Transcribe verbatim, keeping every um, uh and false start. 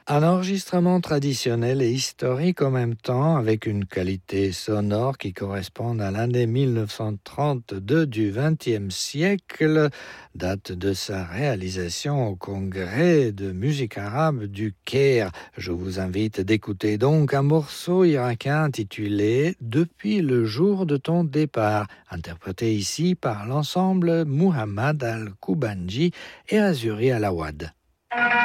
Un enregistrement traditionnel et historique en même temps, avec une qualité sonore qui correspond à l'année mille neuf cent trente-deux du vingtième siècle, date de sa réalisation au Congrès de musique arabe du Caire. Je vous invite d'écouter donc un morceau irakien intitulé « Depuis le jour de ton départ », interprété ici par l'ensemble Muhammad Al-Koubanji et Azuri Alawad.